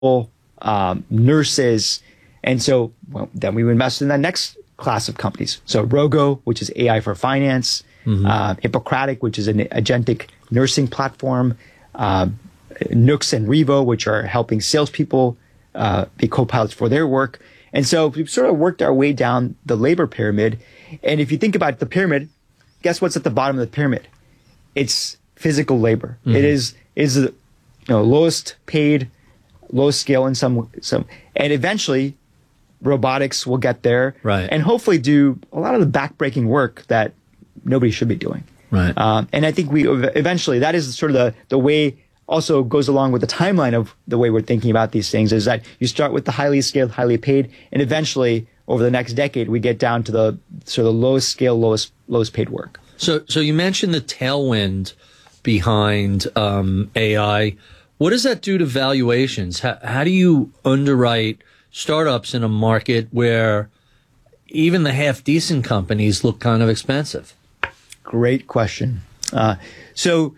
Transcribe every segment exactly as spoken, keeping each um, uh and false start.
um, nurses. And so well, then we invest in that next class of companies. So Rogo, which is A I for finance, mm-hmm. uh, Hippocratic, which is an agentic nursing platform, uh, Nooks and Revo, which are helping salespeople uh, be co-pilots for their work. And so we've sort of worked our way down the labor pyramid. And if you think about the pyramid, guess what's at the bottom of the pyramid? It's physical labor. Mm-hmm. It is is the you know, lowest paid, lowest scale in some some, and eventually robotics will get there, right, and hopefully do a lot of the backbreaking work that nobody should be doing. Right. Um, and I think we eventually, that is sort of the the way, also goes along with the timeline of the way we're thinking about these things, is that you start with the highly scaled, highly paid, and eventually over the next decade we get down to the sort of lowest scale, lowest lowest paid work. So, so you mentioned the tailwind behind um, A I. What does that do to valuations? How, how do you underwrite startups in a market where even the half decent companies look kind of expensive? Great question. Uh, so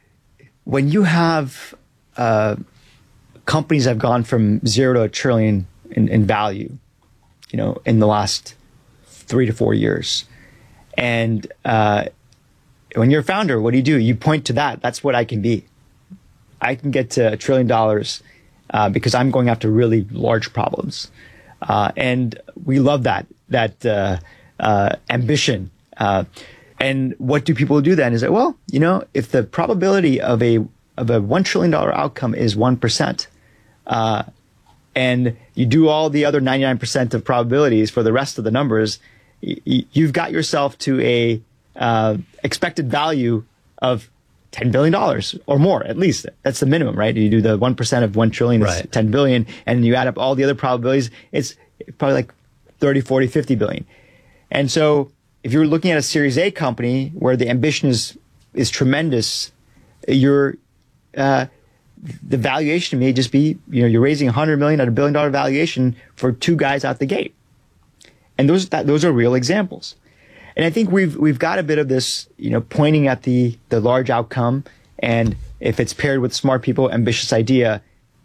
when you have uh, companies that have gone from zero to a trillion in, in value, you know, in the last three to four years, and uh, when you're a founder, what do you do? You point to that. That's what I can be. I can get to a trillion dollars uh, because I'm going after really large problems, uh, and we love that that uh, uh, ambition. Uh, and what do people do then? Is that, well, you know, if the probability of a of a one trillion dollar outcome is one percent, uh, and you do all the other ninety-nine percent of probabilities for the rest of the numbers, y- you've got yourself to a uh, expected value of ten billion dollars or more, at least. That's the minimum, right? You do the one percent of one trillion, it's right. ten billion, and you add up all the other probabilities, it's probably like thirty, forty, fifty billion. And so if you're looking at a Series A company where the ambition is is tremendous, you're uh, the valuation may just be, you know, you're raising one hundred million at a billion dollar valuation for two guys out the gate. And those that, those are real examples. And I think we've we've got a bit of this, you know, pointing at the the large outcome, and if it's paired with smart people, ambitious idea,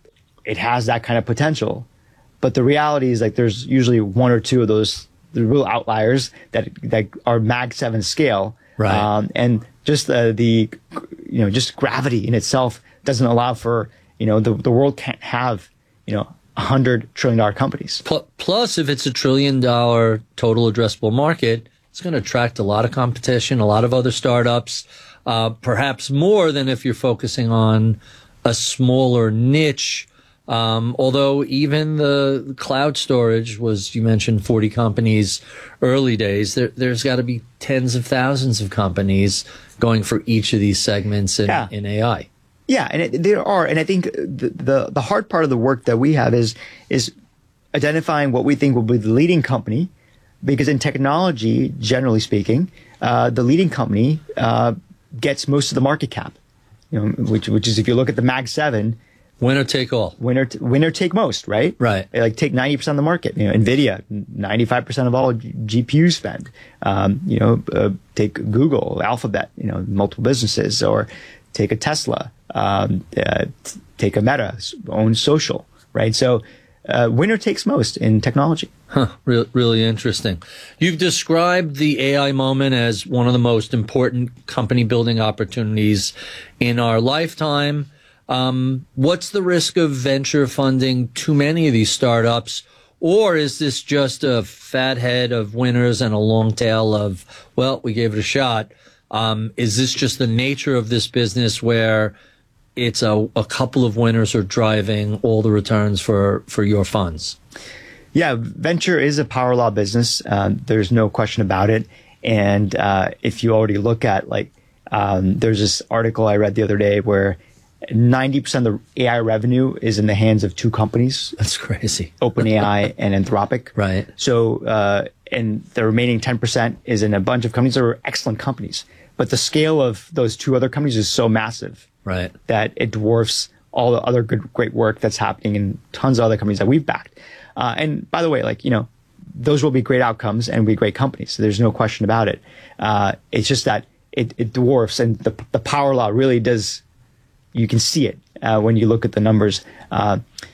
it has that kind of potential. But the reality is, like, there's usually one or two of those, the real outliers that that are Mag seven scale, right? Um, and just uh, the, you know, just gravity in itself doesn't allow for, you know, the the world can't have, you know, a hundred trillion dollar companies. Plus, if it's a trillion dollar total addressable market, it's going to attract a lot of competition, a lot of other startups, uh, perhaps more than if you're focusing on a smaller niche. Um, although even the cloud storage was, you mentioned forty companies early days, there, there's got to be tens of thousands of companies going for each of these segments in, yeah. in A I. Yeah, and it, there are, and I think the, the the hard part of the work that we have is is identifying what we think will be the leading company, because in technology, generally speaking, uh, the leading company uh, gets most of the market cap. You know, which which is, if you look at the Mag seven, winner take all, winner t- winner take most, right? Right. They like take ninety percent of the market. You know, Nvidia, ninety-five percent of all G P U spend. Um, you know, uh, take Google, Alphabet. You know, multiple businesses, or take a Tesla. Um, uh, t- take a Meta, own social, right? So, uh, winner takes most in technology. Huh, re- really interesting. You've described the A I moment as one of the most important company building opportunities in our lifetime. Um, what's the risk of venture funding too many of these startups? Or is this just a fat head of winners and a long tail of, well, we gave it a shot? Um, is this just the nature of this business where it's a, a couple of winners are driving all the returns for, for your funds? Yeah, venture is a power law business. Um, there's no question about it. And uh, if you already look at, like, um, there's this article I read the other day where ninety percent of the A I revenue is in the hands of two companies. That's crazy. OpenAI and Anthropic. Right. So, uh, and the remaining ten percent is in a bunch of companies that are excellent companies. But the scale of those two other companies is so massive, right, that it dwarfs all the other good, great work that's happening in tons of other companies that we've backed. Uh, and by the way, like, you know, those will be great outcomes and be great companies. So there's no question about it. Uh, it's just that it, it dwarfs, and the, the power law really does, you can see it uh, when you look at the numbers. Uh,